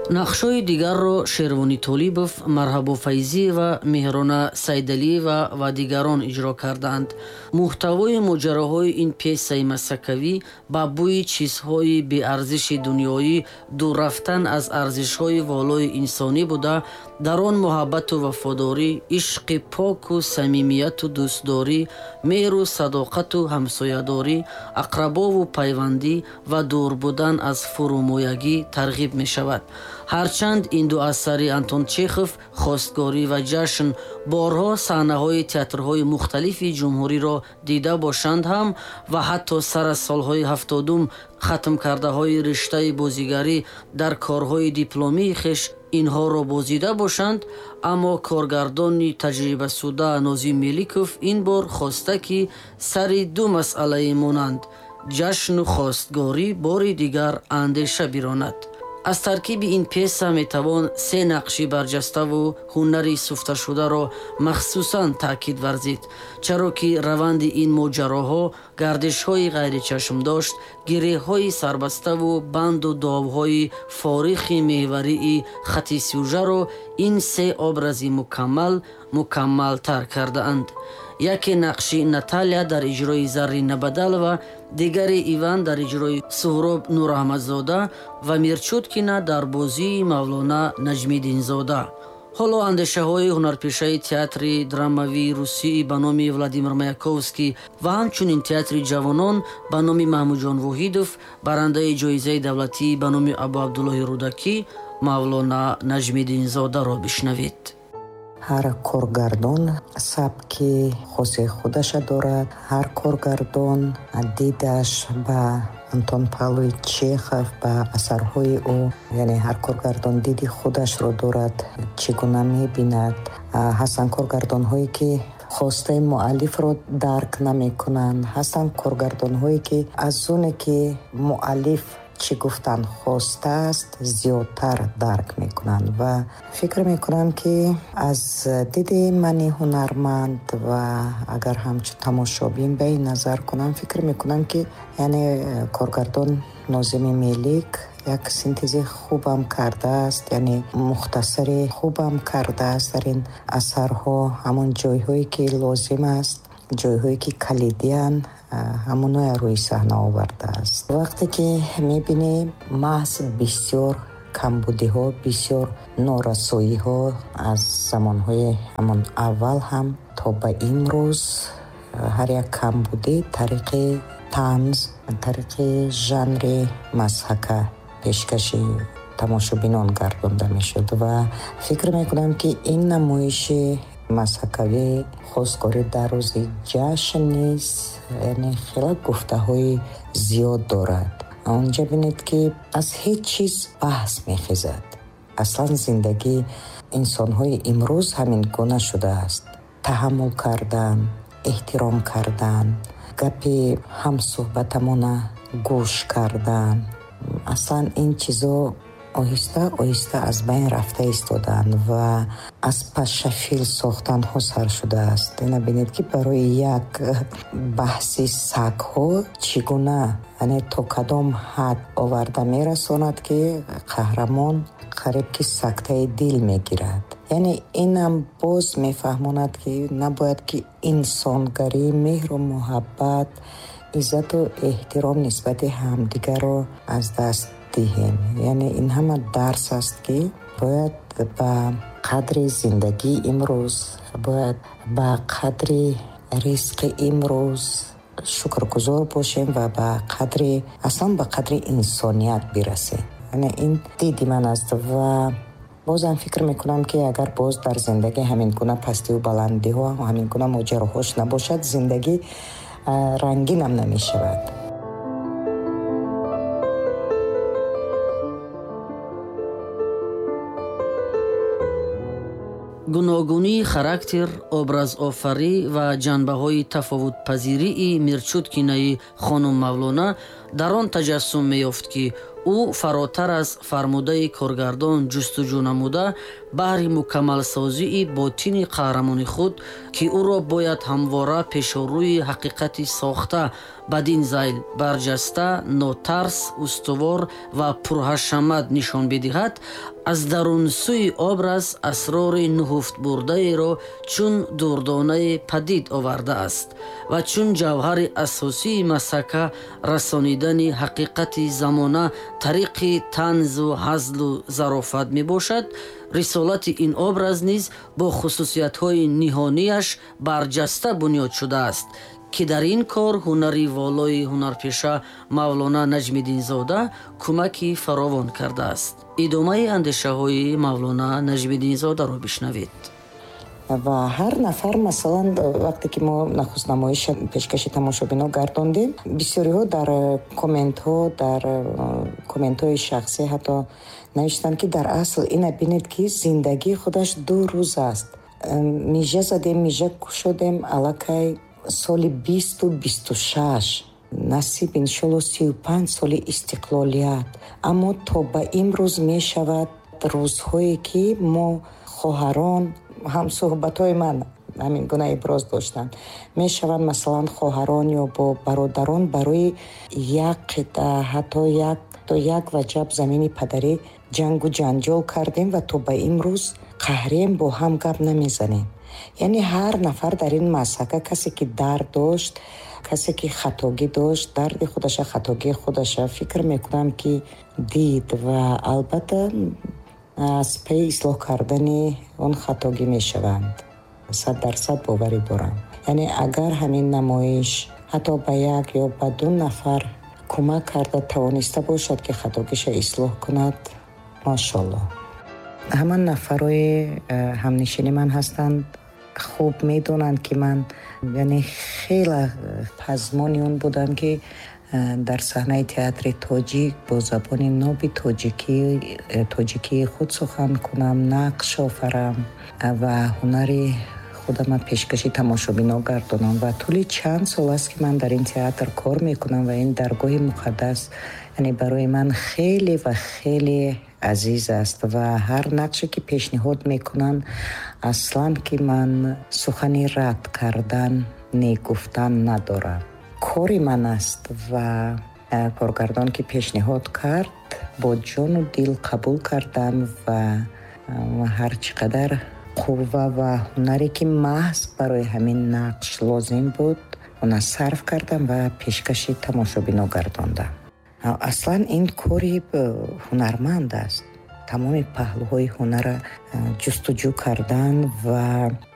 нақшҳои дигарро Шервони Толибов, Марҳабо Файзиева, Меҳрона Сайдалиева ва дигарон иҷро карданд. муҳтавои моҷароҳои ин пьесаи масакавӣ ба бӯи чизҳои беарзиши дунёӣ дур рафтан аз арзишҳои волои инсонӣ буда, дар он муҳаббату вафодорӣ, ишқи поку самимияту дӯстдорӣ, меҳру садоқату ҳамсоядорӣ, ақрабову пайвандӣ ва дур будан аз фурӯмоягӣ тарғиб мешавад. ҳарчанд ин ду асари Антон Чехов, Хостгорӣ ва Ҷашн, борҳо саҳнаҳои театрҳои мухталифи ҷумҳуриро дида бошанд ҳам ва ҳатто сар аз солҳои 70 хатмкардаҳои риштаи бозигарӣ дар корҳои дипломии хеш инҳоро бозида бошанд, аммо коргардони таҷрибасуда Нозим Меликов ин бор хоста ки сари ду масъалаи монанд ҷашну хостгорӣ бори дигар андеша биронад. аз таркиби ин пьеса метавон се нақши барҷаставу ҳунари суфташударо махсусан таъкид варзид, чаро ки раванди ин моҷароҳо, гардишҳои ғайричашмдошт, гиреҳҳои сарбаставу банду довҳои форихи меҳварии хати сюжаро ин се образи мукаммалтар кардаанд. яке нақши Наталия дар иҷрои Заррин Набадалова, дигари Иван дар иҷрои Суҳроб Нураҳмадзода ва Мирчуткина дар бозии Мавлона Наҷмиддинзода. ҳоло андешаҳои ҳунарпешаи театри драмавии русии ба номи Владимир Маяковский ва ҳамчунин театри ҷавонон ба номи Маҳмудҷон Воҳидов, барандаи ҷоизаи давлатӣ ба номи Абу Абдуллоҳи Рудакӣ, Мавлона Наҷмиддинзодаро бишнавед. ҳар коргардон сабки хоси худаша дорад. ҳар коргардон дидаш ба Антон Павлович Чехов, ба асарҳои ӯ, яъне ҳар коргардон диди худашро дорад, чӣ гуна мебинад. ҳастанд коргардонҳое ки хостаи муаллифро дарк намекунанд, ҳастанд коргардонҳое ки аз оне ки муаллиф чӣ гуфтан хостааст зиёдтар дарк мекунанд. ва фикр мекунам ки аз диди мани ҳунарманд ва агар ҳамчун тамошобин ба ин назар кунам, фикр мекунам ки яъне коргардон Нозими Мелик як синтези хубам кардааст, яъне мухтасари хубам кардааст дар ин асарҳо. ҳамон ҷойҳое ки лозим аст, ҷойҳое ки калидиян, ҳамоноя рӯи саҳна овардааст. вақте ки мебинем маҳз бисёр камбудиҳо, бисёр норасоиҳо аз замонҳои ҳамон аввал ҳам то ба имрӯз, ҳар як камбудӣ тариқи танз, тариқи жанри мазҳака пешкаши тамошобинон гардонда мешуд. ва фикр мекунам ки ин намоиши мазҳакавӣ хостгорӣ дар рӯзи ҷашн низ яъне хеле гуфтаҳои зиёд дорад. онҷа бинед ки аз ҳеҷ чиз баҳс мехезад. аслан зиндагии инсонҳои имрӯз ҳамин гуна шудааст. таҳаммул кардан, эҳтиром кардан, гапи ҳамсуҳбатамона гӯш кардан, аслан ин чизо оҳиста оҳиста аз байн рафта истоданд ва аз пашафил сохтанҳо сар шудааст. ина бинед ки барои як баҳси сагҳо чӣ гуна, яъне то кадом ҳад оварда мерасонад ки қаҳрамон қариб ки сактаи дил мегирад. яъне инам боз мефаҳмонад ки набояд ки инсонгарӣ, меҳру муҳаббат, иззату эҳтиром нисбати ҳамдигарро аз даст диҳем. яъне ин ҳама дарс аст ки бояд ба қадри зиндагии имрӯз, бояд ба қадри ризқи имрӯз шукргузор бошем ва ба қадри аслан ба қадри инсоният бирасем. яъне ин диди ман аст ва бозам фикр мекунам ки агар боз дар зиндагӣ ҳамин гуна пастиву баландиҳо, ҳамин гуна моҷароҳош набошад, зиндагӣ рангинам намешавад. гуногунии характер, образофарӣ ва ҷанбаҳои тафовутпазирии Мирчуткинаи хонум Мавлона дар он таҷассум меёфт ки ӯ фаротар аз фармудаи коргардон ҷустуҷӯ намуда баҳри мукаммалсозии ботини қаҳрамони худ, ки ӯро бояд ҳамвора пешорӯи ҳақиқати сохта бадин зайл барҷаста, нотарс, устувор ва пурҳашамат нишон бидиҳад, аз дарунсӯи образ асрори нуҳуфтбурдаеро чун дурдонае падид овардааст ва чун ҷавҳари асосии масака расонидани ҳақиқати замона тариқи танзу ҳазлу зарофат мебошад. рисолати ин образ низ бо хусусиятҳои ниҳонияш барҷаста бунёд шудааст ки дар ин кор ҳунари волои ҳунарпеша Мавлона Наҷмиддинзода кӯмаки фаровон кардааст. идомаи андешаҳои Мавлона Наҷмиддинзодаро бишнавед. ва ҳар нафар масалан вақте ки мо нахуст намоиш пешкаши тамошобино гардондем, бисёриҳо дар комментҳои шахсӣ ҳатто навиштанд ки дар асл ина бинед ки зиндагии худаш 2 рӯз аст. мижа задем, мижа кушодем аллакай соли 2026, насиб иншолло 35 соли истиқлолият. аммо то ба имрӯз мешавад рӯзҳое ки мо хоҳарон, ҳамсуҳбатҳои ман ҳамин гуна иброз доштанд, мешаванд масалан хоҳарон ё бо бародарон барои як қитъа ҳатто як ваҷаб замини падарӣ ҷангу ҷанҷол кардем ва то ба имрӯз қаҳрем бо ҳам гап намезанем. яъне ҳар нафар дар ин масака касе ки дард дошт, касе ки хатогӣ дошт, дарди худаша, хатогии худаша фикр мекунам ки дид ва албатта аз паи ислоҳ кардани он хатогӣ мешаванд. 100% боварӣ дорам. яъне агар ҳамин намоиш ҳатто ба як ё ба 2 нафар кӯмак карда тавониста бошад ки хатогиша ислоҳ кунад, машоллоҳ. ҳама нафарои ҳамнишини ман ҳастанд, хуб медонанд ки ман яъне хеле пазмони он будам ки дар саҳнаи театри тоҷик бо забони ноби тоҷикии худ сухан кунам, нақш офарам ва ҳунари худама пешкаши тамошобино гардонам. ва тӯли чанд сол аст ки ман дар ин театр кор мекунам ва ин даргоҳи муқаддас яъне барои ман хеле ва хеле азиз аст ва ҳар нақше ки пешниҳод мекунанд аслан ки ман сухани рад кардан, негуфтан надорам. кори ман аст ва коргардон ки пешниҳод кард бо ҷону дил қабул кардам ва ҳар чӣ қадар қувва ва ҳунаре ки маҳз барои ҳамин нақш лозим буд она сарф кардам ва пешкаши тамошобино гардондам. аслан ин кори ҳунарманд аст. тамоми паҳлӯҳои ҳунара ҷустуҷӯ кардан ва